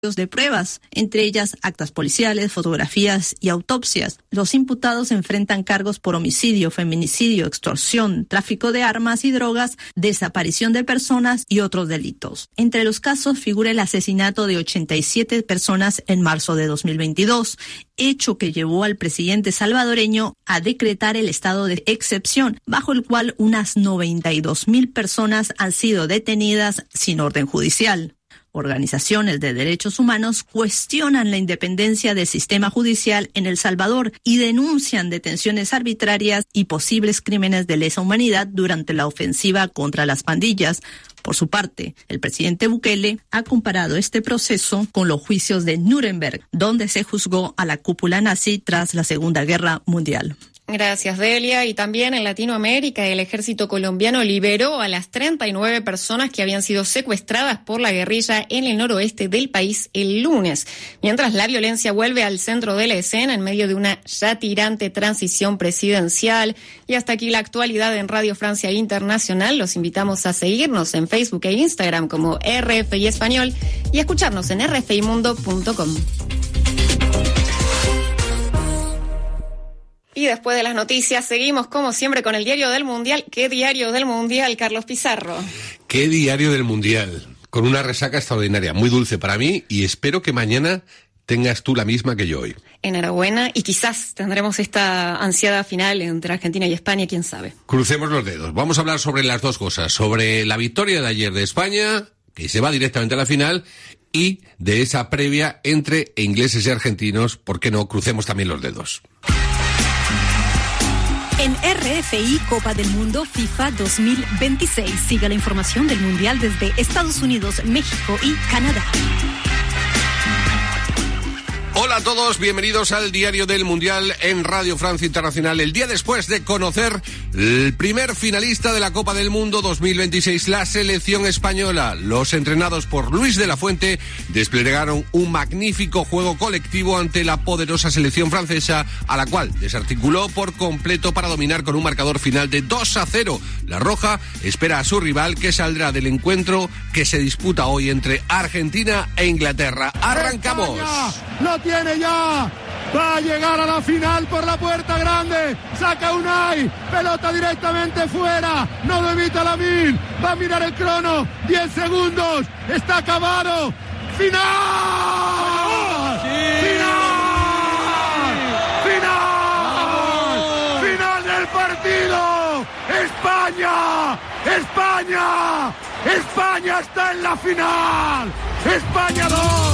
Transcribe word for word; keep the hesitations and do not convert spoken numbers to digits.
de pruebas, entre ellas actas policiales, fotografías y autopsias. Los imputados enfrentan cargos por homicidio, feminicidio, extorsión, tráfico de armas y drogas, desaparición de personas y otros delitos. Entre los casos figura el asesinato de ochenta y siete personas en marzo de dos mil veintidós, hecho que llevó al presidente salvadoreño a decretar el estado de excepción, bajo el cual unas noventa y dos mil personas han sido detenidas sin orden judicial. Organizaciones de derechos humanos cuestionan la independencia del sistema judicial en El Salvador y denuncian detenciones arbitrarias y posibles crímenes de lesa humanidad durante la ofensiva contra las pandillas. Por su parte, el presidente Bukele ha comparado este proceso con los juicios de Nuremberg, donde se juzgó a la cúpula nazi tras la Segunda Guerra Mundial. Gracias, Delia. Y también en Latinoamérica, el ejército colombiano liberó a las treinta y nueve personas que habían sido secuestradas por la guerrilla en el noroeste del país el lunes, mientras la violencia vuelve al centro de la escena en medio de una ya tirante transición presidencial. Y hasta aquí la actualidad en Radio Francia Internacional. Los invitamos a seguirnos en Facebook e Instagram como R F I Español y a escucharnos en r f i mundo punto com. Y después de las noticias, seguimos como siempre con el Diario del Mundial. ¿Qué Diario del Mundial, Carlos Pizarro? ¿Qué Diario del Mundial? Con una resaca extraordinaria, muy dulce para mí, y espero que mañana tengas tú la misma que yo hoy. Enhorabuena, y quizás tendremos esta ansiada final entre Argentina y España, quién sabe. Crucemos los dedos. Vamos a hablar sobre las dos cosas, sobre la victoria de ayer de España, que se va directamente a la final, y de esa previa entre ingleses y argentinos. ¿Por qué no? Crucemos también los dedos. En R F I Copa del Mundo FIFA dos mil veintiséis. Siga la información del Mundial desde Estados Unidos, México y Canadá. Hola a todos, bienvenidos al Diario del Mundial en Radio Francia Internacional. El día después de conocer el primer finalista de la Copa del Mundo dos mil veintiséis, la selección española. Los entrenados por Luis de la Fuente desplegaron un magnífico juego colectivo ante la poderosa selección francesa, a la cual desarticuló por completo para dominar con un marcador final de dos a cero. La Roja espera a su rival, que saldrá del encuentro que se disputa hoy entre Argentina e Inglaterra. ¡Arrancamos! ¡Lo tiene ya! Va a llegar a la final por la puerta grande. Saca Unai, pelota directamente fuera. No lo evita Lamine. Va a mirar el crono. diez segundos. Está acabado. ¡Final! ¡Sí! ¡Final! ¡Final! ¡Final del partido! ¡España! ¡España! ¡España está en la final! ¡España dos!